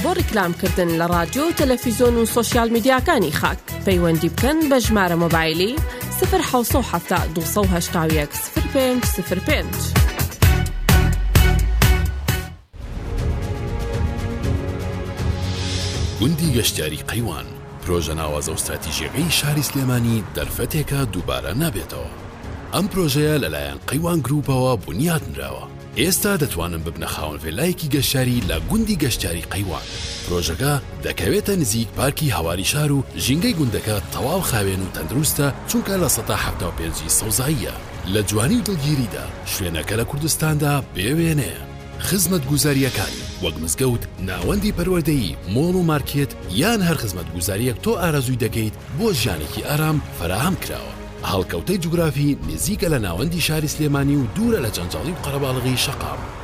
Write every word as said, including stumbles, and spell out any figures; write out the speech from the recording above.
بۆ ڕیکلامکردن لە رادیۆ و تەلەڤیزۆن و سۆشیال میدیاکانی خاک پەیوەندی بکەن بە ژمارە مۆبایلی صفر حوت هەفتا دوو هەشت یەک صفر پێنج صفر پێنج. گوندی گەشتیاری قەیوان پرۆژە ناوازە و استراتیژیەکەی شاری سلێمانی دەرفەتێکە دووبارە نابێتەوە. ئەم پرۆژەیە لەلایەن قەیوان گروپەوە بنیادنراوە. ئێستا دەتوانن ببنە خاوەن ڤێلایەکی گەشتیاری لە گوندی گەشتیاری قەیوان. پرۆژەکە دەکەوێتە نزیک پارکی هەواری شار و ژینگەی گوندەکە تەواو خاوێن و تەندروستە چونکە لە سەدا حەفتا و پێنجی سەوزاییە. لە جوانی و دڵگیریدا شوێنەکە لە کوردستاندا بێوێنەیە. خزمەت گوزاریەکانی وەک مزگەوت، ناوەندی پەروەردەیی، مۆڵ و مارکێت یان هەر خزمەت گوزاریەک تۆ ئارەزووی دەکەیت بۆ ژیانێکی ئارام فراهەم کراوە. هەڵکەوتەی جوگرافی نزیکە لە ناوەندی شاری سلێمانی و دوورە لە جەنجاڵی و قەرەباڵغی شەقام.